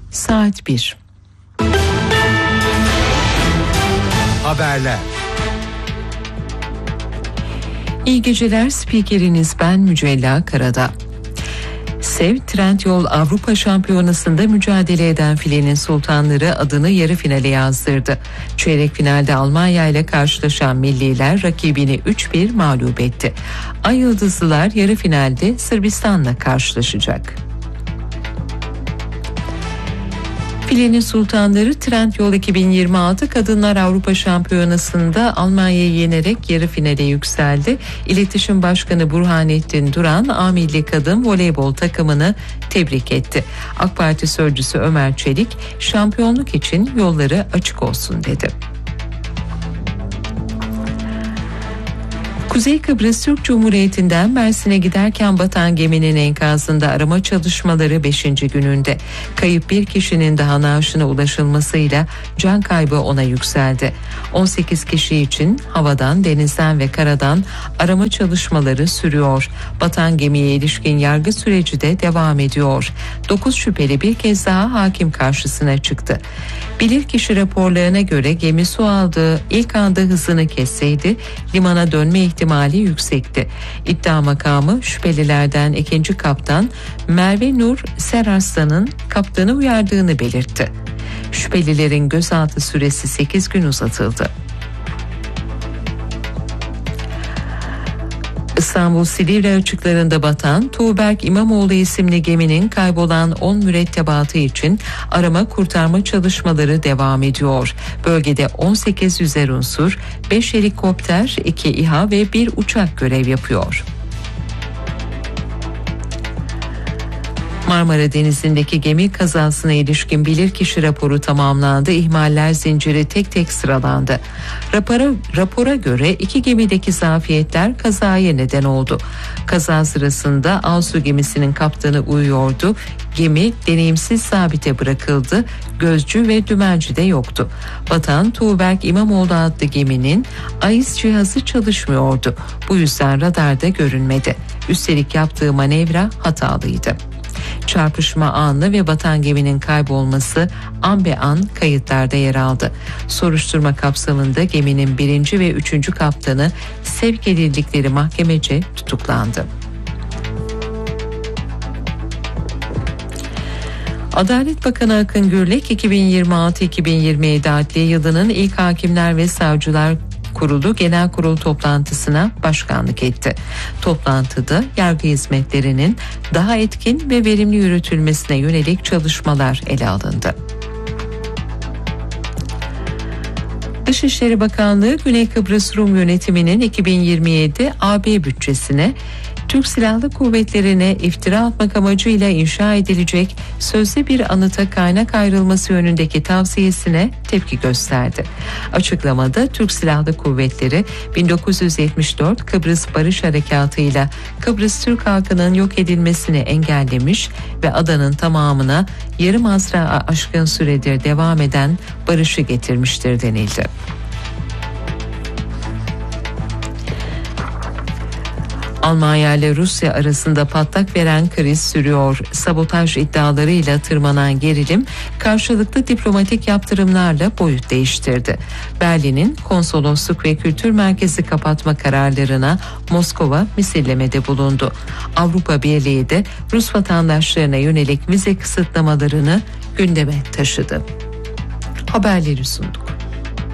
saat 1. Haberler. İyi geceler, spikeriniz ben Mücella Karadağ. Sev Trendyol Avrupa Şampiyonası'nda mücadele eden filenin sultanları adını yarı finale yazdırdı. Çeyrek finalde Almanya ile karşılaşan milliler rakibini 3-1 mağlup etti. Ay Yıldızlılar yarı finalde Sırbistan'la karşılaşacak. Filenin sultanları Trendyol 2026 Kadınlar Avrupa Şampiyonası'nda Almanya'yı yenerek yarı finale yükseldi. İletişim Başkanı Burhanettin Duran, A Milli Kadın Voleybol takımını tebrik etti. AK Parti Sözcüsü Ömer Çelik, şampiyonluk için yolları açık olsun dedi. Kuzey Kıbrıs Türk Cumhuriyeti'nden Mersin'e giderken batan geminin enkazında arama çalışmaları 5. gününde. Kayıp bir kişinin daha naaşına ulaşılmasıyla can kaybı 10'a yükseldi. 18 kişi için havadan, denizden ve karadan arama çalışmaları sürüyor. Batan gemiye ilişkin yargı süreci de devam ediyor. 9 şüpheli bir kez daha hakim karşısına çıktı. Bilirkişi raporlarına göre gemi su aldığı ilk anda hızını kesseydi limana dönme ihtimali yüksekti. İddia makamı şüphelilerden 2. kaptan Merve Nur Serarslan'ın kaptanı uyardığını belirtti. Şüphelilerin gözaltı süresi 8 gün uzatıldı. İstanbul Silivri açıklarında batan Tuğberk İmamoğlu isimli geminin kaybolan 10 mürettebatı için arama kurtarma çalışmaları devam ediyor. Bölgede 18 yüzer unsur, 5 helikopter, 2 İHA ve 1 uçak görev yapıyor. Marmara Denizi'ndeki gemi kazasına ilişkin bilirkişi raporu tamamlandı. İhmaller zinciri tek tek sıralandı. Rapora göre 2 gemideki zafiyetler kazaya neden oldu. Kaza sırasında Alsu gemisinin kaptanı uyuyordu. Gemi deneyimsiz zabite bırakıldı. Gözcü ve dümenci de yoktu. Batan Tuğberk İmamoğlu adlı geminin AIS cihazı çalışmıyordu. Bu yüzden radarda görünmedi. Üstelik yaptığı manevra hatalıydı. Çarpışma anı ve batan geminin kaybolması an be an kayıtlarda yer aldı. Soruşturma kapsamında geminin 1. ve 3. kaptanı sevk edildikleri mahkemece tutuklandı. Adalet Bakanı Akın Gürlek 2026-2027 adliye yılının ilk Hakimler ve Savcılar Kurulu Genel Kurul toplantısına başkanlık etti. Toplantıda yargı hizmetlerinin daha etkin ve verimli yürütülmesine yönelik çalışmalar ele alındı. Dışişleri Bakanlığı Güney Kıbrıs Rum Yönetimi'nin 2027 AB bütçesine Türk Silahlı Kuvvetleri'ne iftira atmak amacıyla inşa edilecek sözde bir anıta kaynak ayrılması yönündeki tavsiyesine tepki gösterdi. Açıklamada Türk Silahlı Kuvvetleri 1974 Kıbrıs Barış Harekatı'yla Kıbrıs Türk halkının yok edilmesini engellemiş ve adanın tamamına yarım asra aşkın süredir devam eden barışı getirmiştir denildi. Almanya ile Rusya arasında patlak veren kriz sürüyor. Sabotaj iddialarıyla tırmanan gerilim karşılıklı diplomatik yaptırımlarla boyut değiştirdi. Berlin'in konsolosluk ve kültür merkezi kapatma kararlarına Moskova misillemede bulundu. Avrupa Birliği de Rus vatandaşlarına yönelik vize kısıtlamalarını gündeme taşıdı. Haberleri sunduk.